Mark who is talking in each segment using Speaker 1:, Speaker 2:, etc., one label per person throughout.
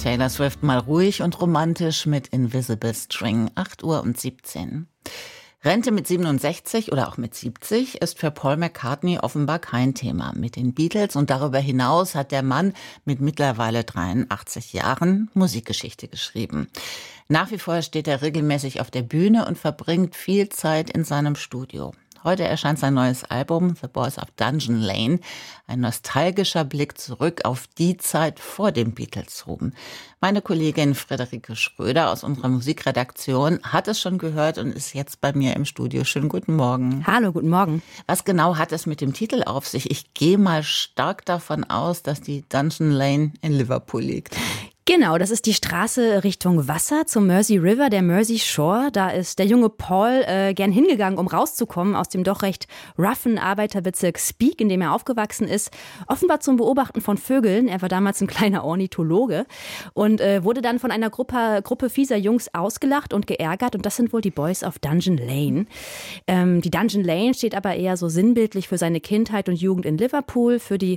Speaker 1: Taylor Swift mal ruhig und romantisch mit Invisible String, 8:17 Uhr. Rente mit 67 oder auch mit 70 ist für Paul McCartney offenbar kein Thema. Mit den Beatles und darüber hinaus hat der Mann mit mittlerweile 83 Jahren Musikgeschichte geschrieben. Nach wie vor steht er regelmäßig auf der Bühne und verbringt viel Zeit in seinem Studio. Heute erscheint sein neues Album The Boys of Dungeon Lane, ein nostalgischer Blick zurück auf die Zeit vor dem Beatles-Ruhm. Meine Kollegin Friederike Schröder aus unserer Musikredaktion hat es schon gehört und ist jetzt bei mir im Studio. Schönen guten Morgen.
Speaker 2: Hallo, guten Morgen.
Speaker 1: Was genau hat es mit dem Titel auf sich? Ich gehe mal stark davon aus, dass die Dungeon Lane in Liverpool liegt.
Speaker 2: Genau, das ist die Straße Richtung Wasser zum Mersey River, der Mersey Shore. Da ist der junge Paul gern hingegangen, um rauszukommen aus dem doch recht roughen Arbeiterbezirk Speke, in dem er aufgewachsen ist. Offenbar zum Beobachten von Vögeln. Er war damals ein kleiner Ornithologe und wurde dann von einer Gruppe fieser Jungs ausgelacht und geärgert. Und das sind wohl die Boys of Dungeon Lane. Die Dungeon Lane steht aber eher so sinnbildlich für seine Kindheit und Jugend in Liverpool, für die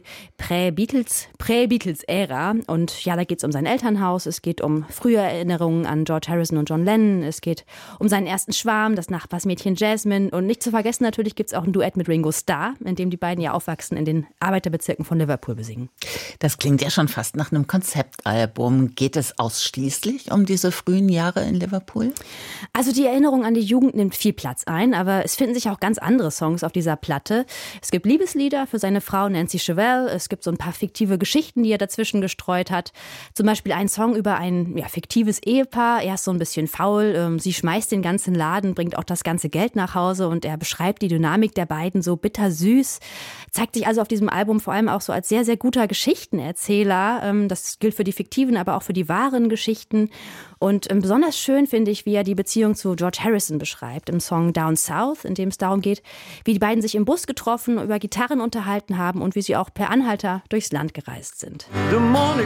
Speaker 2: Prä-Beatles-Ära. Und ja, da geht es um sein Elternhaus, es geht um frühe Erinnerungen an George Harrison und John Lennon, es geht um seinen ersten Schwarm, das Nachbarsmädchen Jasmine und nicht zu vergessen natürlich gibt es auch ein Duett mit Ringo Starr, in dem die beiden ja aufwachsen, in den Arbeiterbezirken von Liverpool besingen.
Speaker 1: Das klingt ja schon fast nach einem Konzeptalbum. Geht es ausschließlich um diese frühen Jahre in Liverpool?
Speaker 2: Also die Erinnerung an die Jugend nimmt viel Platz ein, aber es finden sich auch ganz andere Songs auf dieser Platte. Es gibt Liebeslieder für seine Frau Nancy Chevelle, es gibt so ein paar fiktive Geschichten, die er dazwischen gestreut hat. Zum Beispiel ein Song über ein fiktives Ehepaar. Er ist so ein bisschen faul. Sie schmeißt den ganzen Laden, bringt auch das ganze Geld nach Hause und er beschreibt die Dynamik der beiden so bittersüß. Zeigt sich also auf diesem Album vor allem auch so als sehr, sehr guter Geschichtenerzähler. Das gilt für die fiktiven, aber auch für die wahren Geschichten. Und besonders schön finde ich, wie er die Beziehung zu George Harrison beschreibt im Song Down South, in dem es darum geht, wie die beiden sich im Bus getroffen, über Gitarren unterhalten haben und wie sie auch per Anhalter durchs Land gereist sind.
Speaker 3: The morning